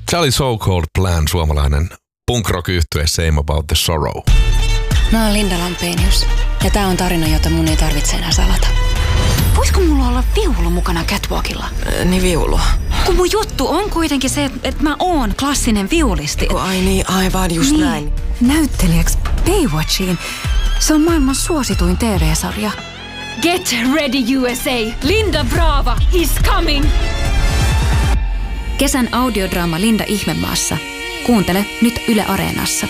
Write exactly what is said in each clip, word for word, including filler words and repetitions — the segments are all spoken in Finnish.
Tämä oli So Called Plan, suomalainen punk rock -yhtye Same About the Sorrow. Mä oon Linda Lampenius ja tää on tarina, jota mun ei tarvitse enää salata. Voisiko mulla olla viulu mukana catwalkilla? Äh, niin viulu. Kun mun juttu on kuitenkin se, että mä oon klassinen viulisti. Oh, ai niin, aivan just niin. näin. Näyttelijäks Baywatchiin. Se on maailman suosituin T V-sarja. Get ready U S A! Linda Brava is coming! Kesän audiodraama Linda Ihmemaassa. Kuuntele nyt Yle Areenassa.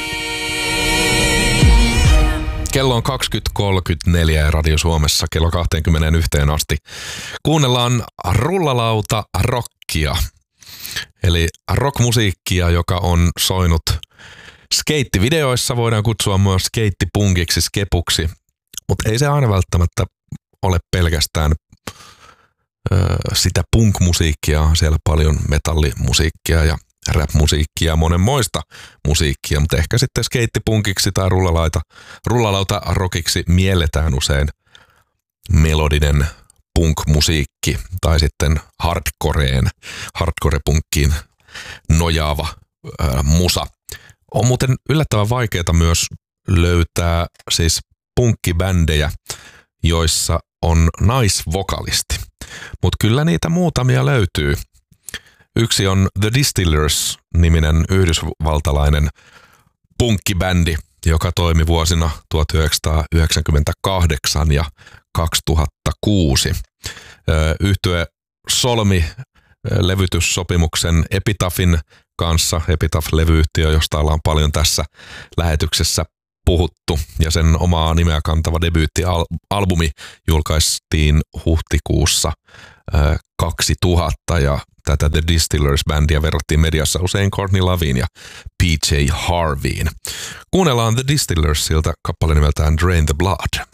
Kello on kaksikymmentä kolmekymmentäneljä ja Radio Suomessa kello kaksikymmentäyksi asti. Kuunnellaan rullalauta rockia, eli rockmusiikkia, joka on soinut skeittivideoissa, voidaan kutsua myös skeittipunkiksi, skepuksi, mutta ei se aina välttämättä ole pelkästään ö, sitä punk-musiikkia, siellä paljon metallimusiikkia ja rap-musiikkia ja monenmoista musiikkia, mutta ehkä sitten skeittipunkiksi tai rullalauta, rullalauta rockiksi mielletään usein melodinen punk-musiikki tai sitten hardcoreen, hardcore-punkkiin nojaava ää, musa. On muuten yllättävän vaikeaa myös löytää siis punkkibändejä, joissa on naisvokalisti, mutta kyllä niitä muutamia löytyy. Yksi on The Distillers-niminen yhdysvaltalainen punkkibändi, joka toimi vuosina tuhatyhdeksänsataayhdeksänkymmentäkahdeksan ja kaksituhattakuusi. Yhtye solmi levytyssopimuksen Epitaphin kanssa, Epitaph-levyyhtiö, josta ollaan paljon tässä lähetyksessä puhuttu, ja sen omaa nimeä kantava debyyttialbumi julkaistiin huhtikuussa kaksituhatta, ja tätä The Distillers-bändiä verrattiin mediassa usein Courtney Loveen ja P J Harveyin. Kuunnellaan The Distillersilta kappale nimeltään Drain the Blood.